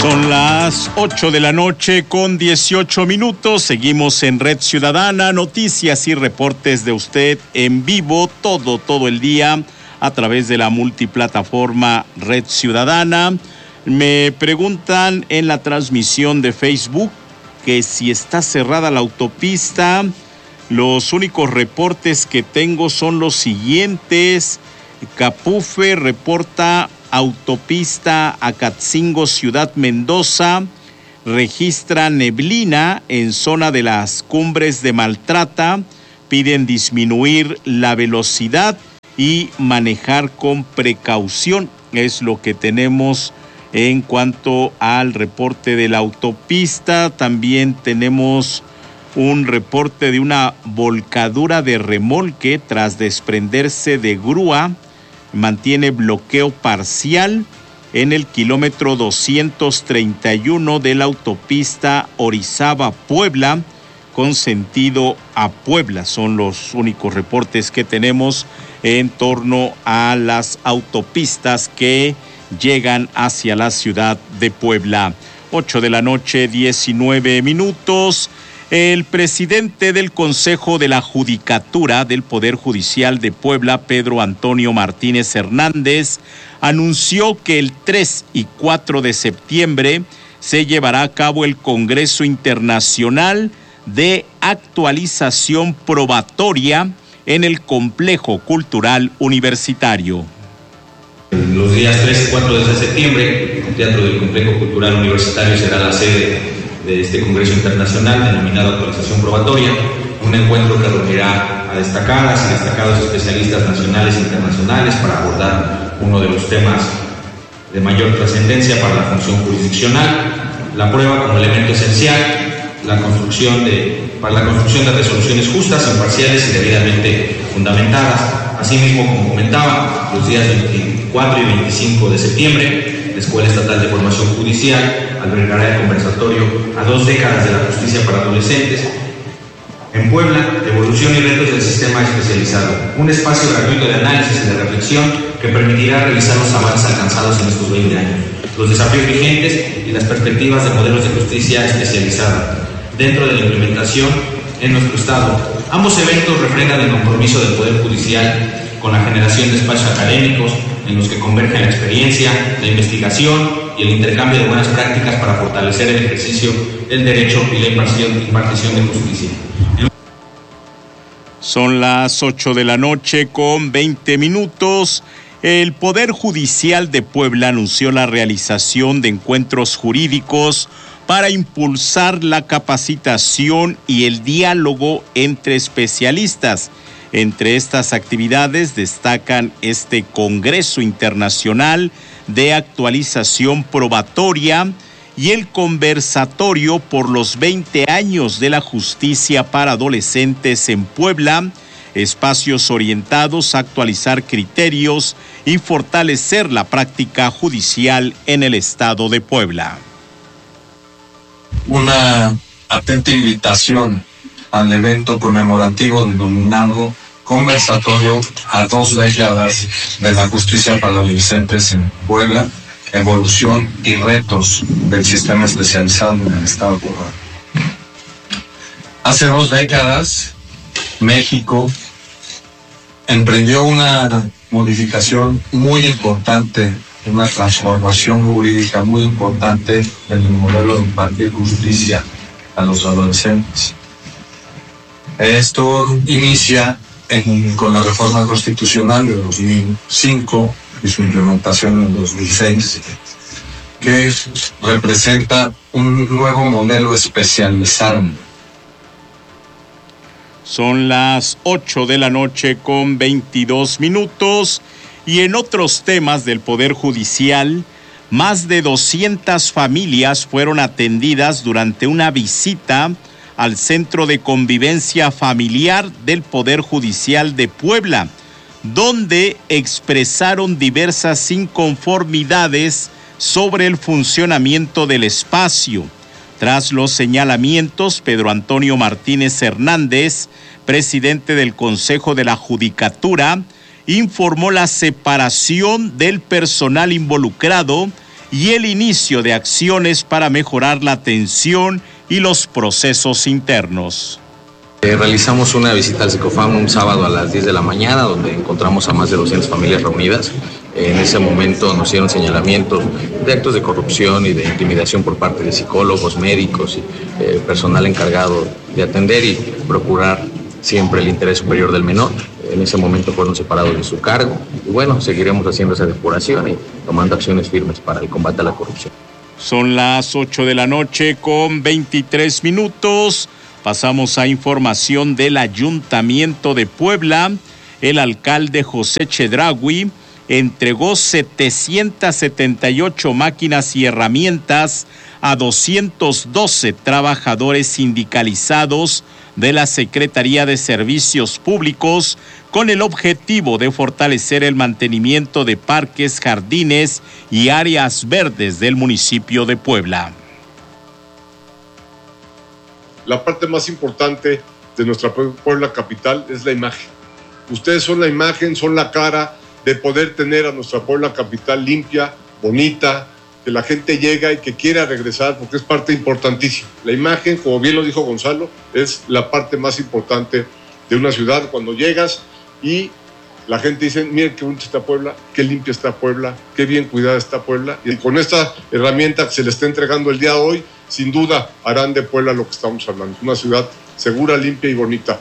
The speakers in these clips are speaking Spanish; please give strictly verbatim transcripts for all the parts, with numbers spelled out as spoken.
Son las ocho de la noche con dieciocho minutos. Seguimos en Red Ciudadana, noticias y reportes de usted en vivo todo, todo el día a través de la multiplataforma Red Ciudadana. Me preguntan en la transmisión de Facebook que si está cerrada la autopista. Los únicos reportes que tengo son los siguientes. Capufe reporta autopista Acatzingo, Ciudad Mendoza, registra neblina en zona de las Cumbres de Maltrata, piden disminuir la velocidad y manejar con precaución. Es lo que tenemos en cuanto al reporte de la autopista. También tenemos un reporte de una volcadura de remolque tras desprenderse de grúa. Mantiene bloqueo parcial en el kilómetro doscientos treinta y uno de la autopista Orizaba-Puebla con sentido a Puebla. Son los únicos reportes que tenemos en torno a las autopistas que llegan hacia la ciudad de Puebla. ocho de la noche, diecinueve minutos. El presidente del Consejo de la Judicatura del Poder Judicial de Puebla, Pedro Antonio Martínez Hernández, anunció que el tres y cuatro de septiembre se llevará a cabo el Congreso Internacional de Actualización Probatoria en el Complejo Cultural Universitario. Los días tres y cuatro de septiembre, el Teatro del Complejo Cultural Universitario será la sede de este Congreso Internacional denominado Actualización Probatoria, un encuentro que reunirá a destacadas y destacados especialistas nacionales e internacionales para abordar uno de los temas de mayor trascendencia para la función jurisdiccional, la prueba como elemento esencial, la construcción de, para la construcción de resoluciones justas, imparciales y debidamente fundamentadas. Asimismo, como comentaba, los días veinticuatro y veinticinco de septiembre, la Escuela Estatal de Formación Judicial albergará el conversatorio a dos décadas de la justicia para adolescentes. En Puebla, evolución y retos del sistema especializado, un espacio gratuito de análisis y de reflexión que permitirá revisar los avances alcanzados en estos veinte años, los desafíos vigentes y las perspectivas de modelos de justicia especializada dentro de la implementación en nuestro Estado. Ambos eventos refrendan el compromiso del Poder Judicial con la generación de espacios académicos en los que convergen la experiencia, la investigación y el intercambio de buenas prácticas para fortalecer el ejercicio del derecho y la impartición de justicia. Son las ocho de la noche con veinte minutos. El Poder Judicial de Puebla anunció la realización de encuentros jurídicos para impulsar la capacitación y el diálogo entre especialistas. Entre estas actividades destacan este Congreso Internacional de Actualización Probatoria y el conversatorio por los veinte años de la justicia para adolescentes en Puebla, espacios orientados a actualizar criterios y fortalecer la práctica judicial en el estado de Puebla. Una atenta invitación al evento conmemorativo denominado Conversatorio a dos décadas de la justicia para adolescentes en Puebla, evolución y retos del sistema especializado en el estado de Puebla. Hace dos décadas, México emprendió una modificación muy importante, una transformación jurídica muy importante en el modelo de impartir justicia a los adolescentes. Esto inicia en, con la reforma constitucional de dos mil cinco y su implementación en dos mil seis, que representa un nuevo modelo especializado. Son las ocho de la noche con veintidós minutos y en otros temas del Poder Judicial, más de doscientas familias fueron atendidas durante una visita al Centro de Convivencia Familiar del Poder Judicial de Puebla, donde expresaron diversas inconformidades sobre el funcionamiento del espacio. Tras los señalamientos, Pedro Antonio Martínez Hernández, presidente del Consejo de la Judicatura, informó la separación del personal involucrado y el inicio de acciones para mejorar la atención y los procesos internos. Eh, realizamos una visita al Secofam un sábado a las diez de la mañana, donde encontramos a más de doscientas familias reunidas. Eh, en ese momento nos hicieron señalamientos de actos de corrupción y de intimidación por parte de psicólogos, médicos y eh, personal encargado de atender y procurar siempre el interés superior del menor. En ese momento fueron separados de su cargo y bueno, seguiremos haciendo esa depuración y tomando acciones firmes para el combate a la corrupción. Son las ocho de la noche con veintitrés minutos. Pasamos a información del Ayuntamiento de Puebla. El alcalde José Chedraui entregó setecientas setenta y ocho máquinas y herramientas a doscientos doce trabajadores sindicalizados de la Secretaría de Servicios Públicos con el objetivo de fortalecer el mantenimiento de parques, jardines y áreas verdes del municipio de Puebla. La parte más importante de nuestra Puebla capital es la imagen. Ustedes son la imagen, son la cara de poder tener a nuestra Puebla capital limpia, bonita, que la gente llega y que quiera regresar, porque es parte importantísima. La imagen, como bien lo dijo Gonzalo, es la parte más importante de una ciudad. Cuando llegas y la gente dice, miren qué bonita está Puebla, qué limpia está Puebla, qué bien cuidada está Puebla. Y con esta herramienta que se le está entregando el día de hoy, sin duda harán de Puebla lo que estamos hablando. Una ciudad segura, limpia y bonita.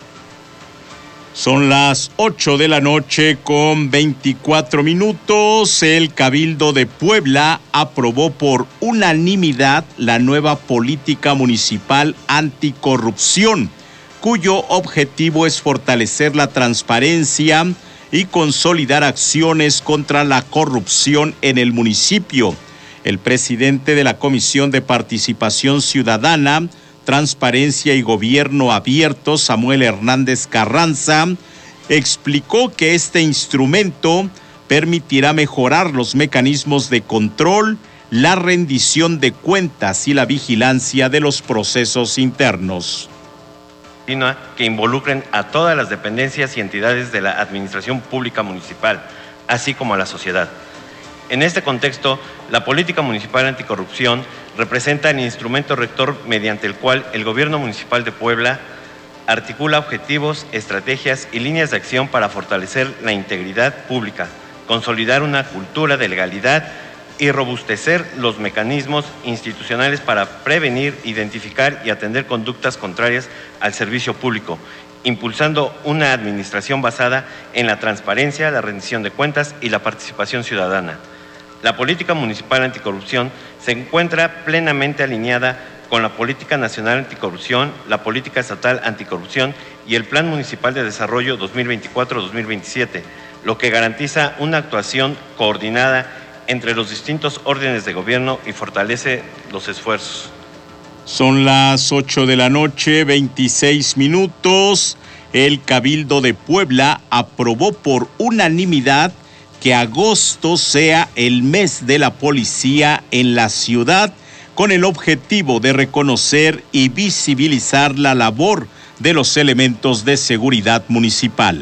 Son las ocho de la noche con veinticuatro minutos. El Cabildo de Puebla aprobó por unanimidad la nueva política municipal anticorrupción, cuyo objetivo es fortalecer la transparencia y consolidar acciones contra la corrupción en el municipio. El presidente de la Comisión de Participación Ciudadana, Transparencia y Gobierno Abierto, Samuel Hernández Carranza, explicó que este instrumento permitirá mejorar los mecanismos de control, la rendición de cuentas y la vigilancia de los procesos internos. Que involucren a todas las dependencias y entidades de la administración pública municipal, así como a la sociedad. En este contexto, la política municipal anticorrupción representa el instrumento rector mediante el cual el Gobierno Municipal de Puebla articula objetivos, estrategias y líneas de acción para fortalecer la integridad pública, consolidar una cultura de legalidad y robustecer los mecanismos institucionales para prevenir, identificar y atender conductas contrarias al servicio público, impulsando una administración basada en la transparencia, la rendición de cuentas y la participación ciudadana. La política municipal anticorrupción se encuentra plenamente alineada con la Política Nacional Anticorrupción, la Política Estatal Anticorrupción y el Plan Municipal de Desarrollo dos mil veinticuatro a dos mil veintisiete, lo que garantiza una actuación coordinada entre los distintos órdenes de gobierno y fortalece los esfuerzos. Son las ocho de la noche, veintiséis minutos. El Cabildo de Puebla aprobó por unanimidad que agosto sea el mes de la policía en la ciudad, con el objetivo de reconocer y visibilizar la labor de los elementos de seguridad municipal.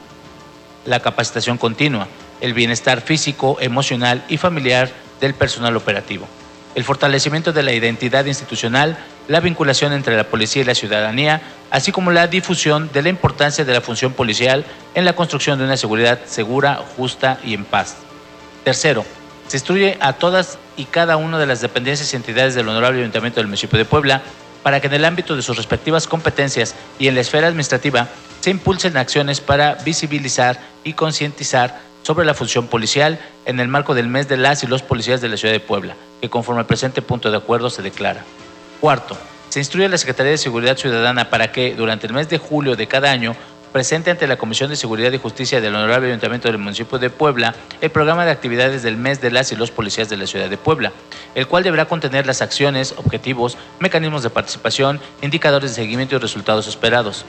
La capacitación continua, el bienestar físico, emocional y familiar del personal operativo, el fortalecimiento de la identidad institucional, la vinculación entre la policía y la ciudadanía, así como la difusión de la importancia de la función policial en la construcción de una seguridad segura, justa y en paz. Tercero, se instruye a todas y cada una de las dependencias y entidades del Honorable Ayuntamiento del Municipio de Puebla para que en el ámbito de sus respectivas competencias y en la esfera administrativa se impulsen acciones para visibilizar y concientizar sobre la función policial en el marco del mes de las y los policías de la ciudad de Puebla, que conforme al presente punto de acuerdo se declara. Cuarto, se instruye a la Secretaría de Seguridad Ciudadana para que, durante el mes de julio de cada año, presente ante la Comisión de Seguridad y Justicia del Honorable Ayuntamiento del Municipio de Puebla el programa de actividades del mes de las y los policías de la ciudad de Puebla, el cual deberá contener las acciones, objetivos, mecanismos de participación, indicadores de seguimiento y resultados esperados.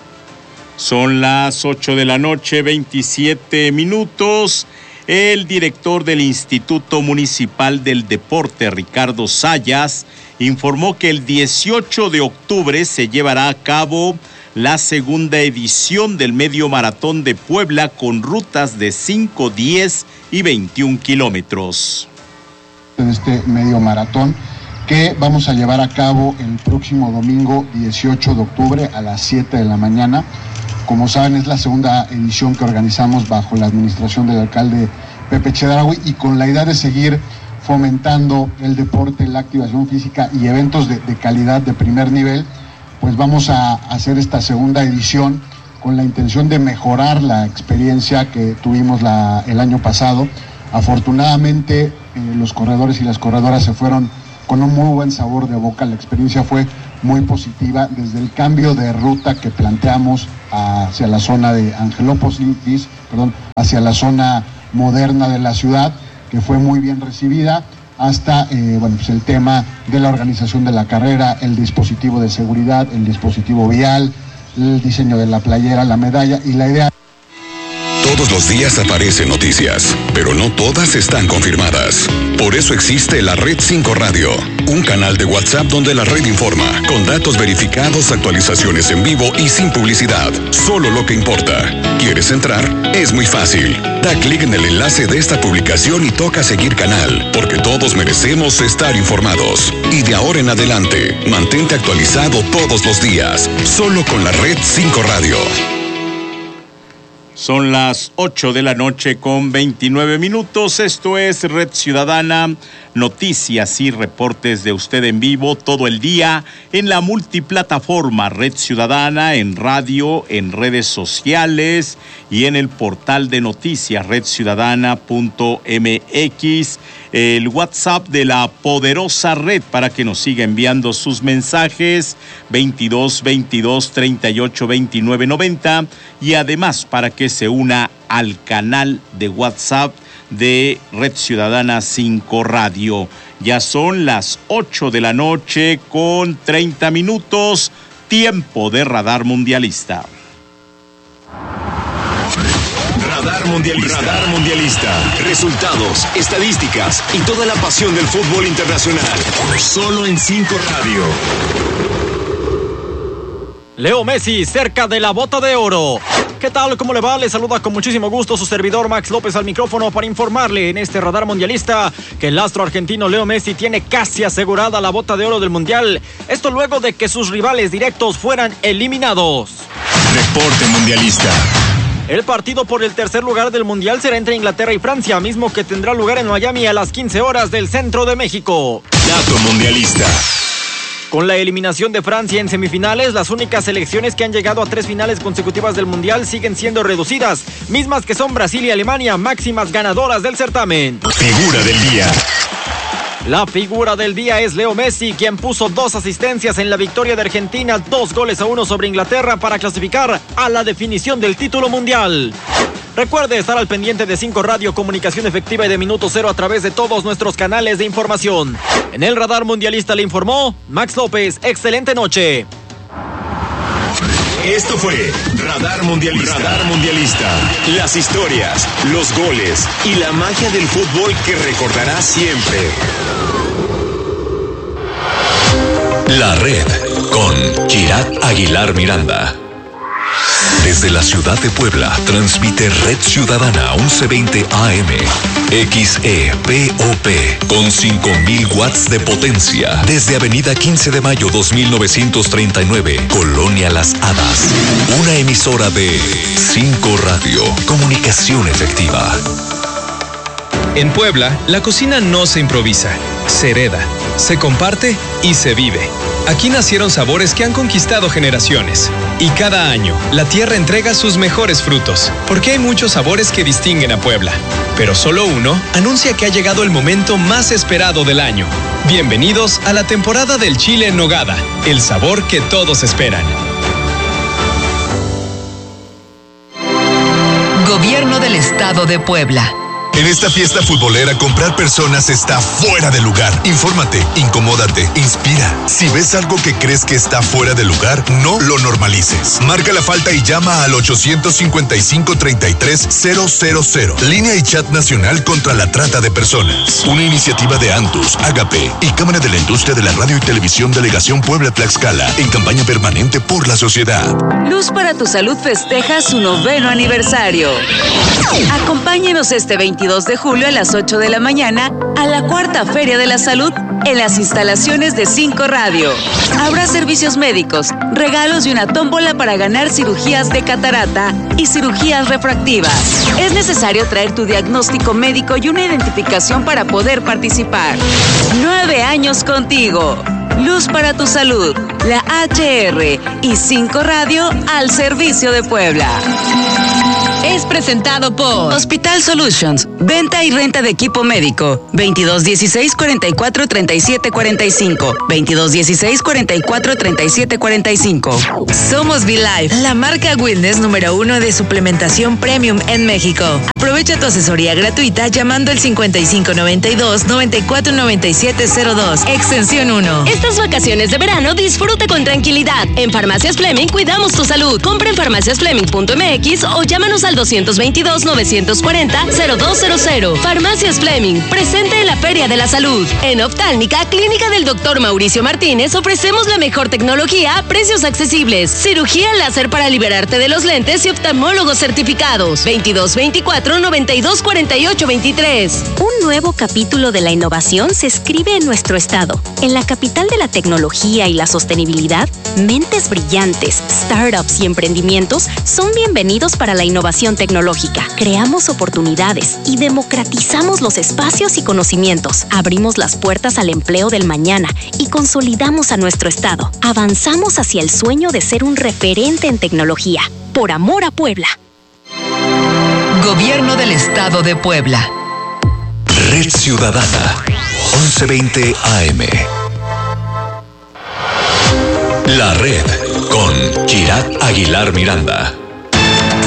Son las ocho de la noche, veintisiete minutos. El director del Instituto Municipal del Deporte, Ricardo Sayas, informó que el dieciocho de octubre se llevará a cabo la segunda edición del Medio Maratón de Puebla con rutas de cinco, diez y veintiún kilómetros. de este medio maratón que vamos a llevar a cabo el próximo domingo dieciocho de octubre a las siete de la mañana. Como saben, es la segunda edición que organizamos bajo la administración del alcalde Pepe Chedraui y con la idea de seguir fomentando el deporte, la activación física y eventos de, de calidad de primer nivel, pues vamos a hacer esta segunda edición con la intención de mejorar la experiencia que tuvimos la, el año pasado. Afortunadamente, eh, los corredores y las corredoras se fueron con un muy buen sabor de boca. La experiencia fue muy positiva, desde el cambio de ruta que planteamos hacia la zona de Angelópolis, perdón, hacia la zona moderna de la ciudad, que fue muy bien recibida, hasta eh, bueno, pues el tema de la organización de la carrera, el dispositivo de seguridad, el dispositivo vial, el diseño de la playera, la medalla y la idea. Todos los días aparecen noticias, pero no todas están confirmadas. Por eso existe la Red cinco Radio, un canal de WhatsApp donde la red informa, con datos verificados, actualizaciones en vivo y sin publicidad. Solo lo que importa. ¿Quieres entrar? Es muy fácil. Da clic en el enlace de esta publicación y toca seguir canal, porque todos merecemos estar informados. Y de ahora en adelante, mantente actualizado todos los días, solo con la Red cinco Radio. Son las ocho de la noche con veintinueve minutos. Esto es Red Ciudadana, noticias y reportes de usted en vivo todo el día en la multiplataforma Red Ciudadana, en radio, en redes sociales y en el portal de noticias red ciudadana punto m x. El WhatsApp de la poderosa red para que nos siga enviando sus mensajes veintidós veintidós treinta y ocho veintinueve noventa y además para que se una al canal de WhatsApp de Red Ciudadana cinco Radio. Ya son las ocho de la noche con treinta minutos, tiempo de Radar Mundialista. Radar Mundialista. Radar Mundialista. Resultados, estadísticas y toda la pasión del fútbol internacional. Solo en cinco Radio. Leo Messi cerca de la bota de oro. ¿Qué tal? ¿Cómo le va? Le saluda con muchísimo gusto su servidor Max López al micrófono para informarle en este Radar Mundialista que el astro argentino Leo Messi tiene casi asegurada la bota de oro del Mundial. Esto luego de que sus rivales directos fueran eliminados. Reporte Mundialista. El partido por el tercer lugar del Mundial será entre Inglaterra y Francia, mismo que tendrá lugar en Miami a las quince horas del centro de México. Dato Mundialista. Con la eliminación de Francia en semifinales, las únicas selecciones que han llegado a tres finales consecutivas del Mundial siguen siendo reducidas, mismas que son Brasil y Alemania, máximas ganadoras del certamen. Figura del día. La figura del día es Leo Messi, quien puso dos asistencias en la victoria de Argentina, dos goles a uno sobre Inglaterra para clasificar a la definición del título mundial. Recuerde estar al pendiente de cinco Radio, comunicación efectiva y de minuto cero a través de todos nuestros canales de información. En el Radar Mundialista le informó Max López. Excelente noche. Esto fue Radar Mundialista. Radar Mundialista. Las historias, los goles y la magia del fútbol que recordarás siempre. La Red con Kirat Aguilar Miranda. Desde la ciudad de Puebla, transmite Red Ciudadana once veinte A M, X E P O P, con cinco mil watts de potencia, desde Avenida quince de mayo dos mil novecientos treinta y nueve, Colonia Las Hadas. Una emisora de cinco Radio, comunicación efectiva. En Puebla, la cocina no se improvisa, se hereda, se comparte y se vive. Aquí nacieron sabores que han conquistado generaciones. Y cada año, la tierra entrega sus mejores frutos, porque hay muchos sabores que distinguen a Puebla. Pero solo uno anuncia que ha llegado el momento más esperado del año. Bienvenidos a la temporada del chile en nogada, el sabor que todos esperan. Gobierno del Estado de Puebla. En esta fiesta futbolera, comprar personas está fuera de lugar. Infórmate, incomódate, inspira. Si ves algo que crees que está fuera de lugar, no lo normalices. Marca la falta y llama al ochocientos cincuenta y cinco treinta y tres cero cero cero. Línea y chat nacional contra la trata de personas. Una iniciativa de Antus, Agape y Cámara de la Industria de la Radio y Televisión Delegación Puebla Tlaxcala, en campaña permanente por la sociedad. Luz para tu Salud festeja su noveno aniversario. Acompáñenos este veintidós veintidós de julio a las ocho de la mañana a la Cuarta Feria de la Salud en las instalaciones de Cinco Radio. Habrá servicios médicos, regalos y una tómbola para ganar cirugías de catarata y cirugías refractivas. Es necesario traer tu diagnóstico médico y una identificación para poder participar. Nueve años contigo. Luz para tu salud. La H R y Cinco Radio al servicio de Puebla. Es presentado por Hospital Solutions, venta y renta de equipo médico, veintidós dieciséis cuarenta y cuatro treinta y siete cuarenta y cinco, veintidós dieciséis cuarenta y cuatro treinta y siete cuarenta y cinco. Somos V-Life, la marca wellness número uno de suplementación premium en México. Aprovecha tu asesoría gratuita llamando al cincuenta y cinco noventa y dos noventa y cuatro noventa y siete cero dos, extensión uno. Estas vacaciones de verano disfruta con tranquilidad. En Farmacias Fleming cuidamos tu salud. Compra en farmacias fleming punto m x o llámanos al dos veintidós novecientos cuarenta cero dos cero cero. Farmacias Fleming, presente en la Feria de la Salud. En Oftálmica, Clínica del doctor Mauricio Martínez, ofrecemos la mejor tecnología a precios accesibles. Cirugía láser para liberarte de los lentes y oftalmólogos certificados. veintidós veinticuatro noventa y dos cuarenta y ocho veintitrés. Un nuevo capítulo de la innovación se escribe en nuestro estado. En la capital de la tecnología y la sostenibilidad, mentes brillantes, startups y emprendimientos son bienvenidos para la innovación tecnológica. Creamos oportunidades y democratizamos los espacios y conocimientos. Abrimos las puertas al empleo del mañana y consolidamos a nuestro estado. Avanzamos hacia el sueño de ser un referente en tecnología. Por amor a Puebla. Gobierno del Estado de Puebla. Red Ciudadana, once veinte A M. La Red con Kirat Aguilar Miranda.